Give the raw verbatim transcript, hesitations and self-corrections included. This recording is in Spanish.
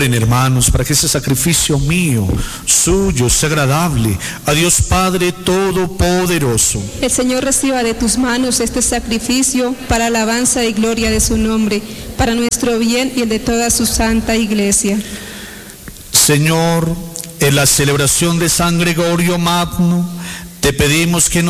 Oren, hermanos, para que ese sacrificio mío, suyo, sea agradable a Dios Padre Todopoderoso. El Señor reciba de tus manos este sacrificio para alabanza y gloria de su nombre, para nuestro bien y el de toda su santa iglesia. Señor, en la celebración de San Gregorio Magno, te pedimos que nos